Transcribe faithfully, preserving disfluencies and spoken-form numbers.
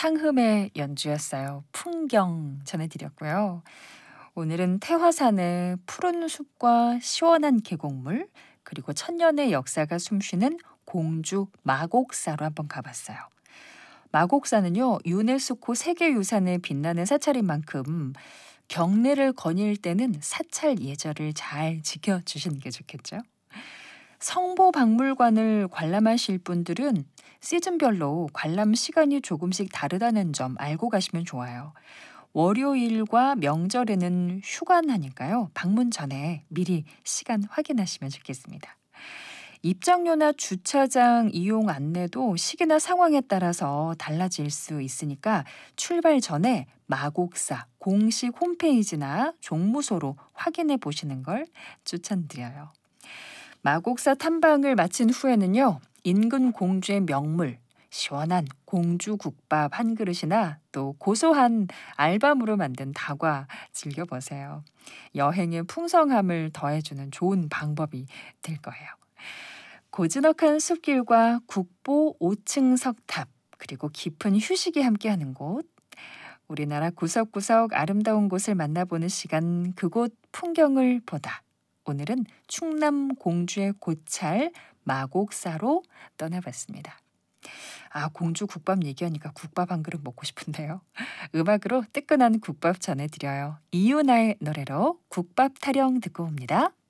상흠의 연주였어요. 풍경 전해드렸고요. 오늘은 태화산의 푸른 숲과 시원한 계곡물, 그리고 천년의 역사가 숨쉬는 공주 마곡사로 한번 가봤어요. 마곡사는요, 유네스코 세계유산에 빛나는 사찰인 만큼 경례를 거닐 때는 사찰 예절을 잘 지켜주시는 게 좋겠죠. 성보박물관을 관람하실 분들은 시즌별로 관람 시간이 조금씩 다르다는 점 알고 가시면 좋아요. 월요일과 명절에는 휴관하니까요. 방문 전에 미리 시간 확인하시면 좋겠습니다. 입장료나 주차장 이용 안내도 시기나 상황에 따라서 달라질 수 있으니까 출발 전에 마곡사 공식 홈페이지나 종무소로 확인해 보시는 걸 추천드려요. 마곡사 탐방을 마친 후에는요, 인근 공주의 명물, 시원한 공주국밥 한 그릇이나 또 고소한 알밤으로 만든 다과 즐겨보세요. 여행의 풍성함을 더해주는 좋은 방법이 될 거예요. 고즈넉한 숲길과 국보 오 층 석탑, 그리고 깊은 휴식이 함께하는 곳, 우리나라 구석구석 아름다운 곳을 만나보는 시간, 그곳 풍경을 보다. 오늘은 충남 공주의 고찰 마곡사로 떠나봤습니다. 아, 공주 국밥 얘기하니까 국밥 한 그릇 먹고 싶은데요. 음악으로 뜨끈한 국밥 전해드려요. 이유나의 노래로 국밥 타령 듣고 옵니다.